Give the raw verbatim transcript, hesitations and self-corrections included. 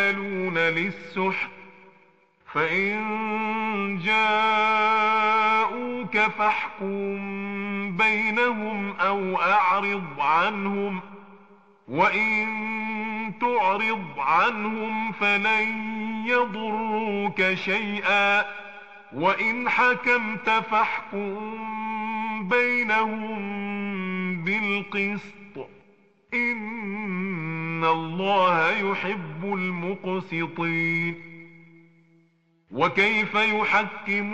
يكالون للسحت فإن جاءوك فاحكم بينهم أو أعرض عنهم وإن تعرض عنهم فلن يضروك شيئا وإن حكمت فاحكم بينهم بالقسط إن الله يحب المقسطين. وكيف يحكمون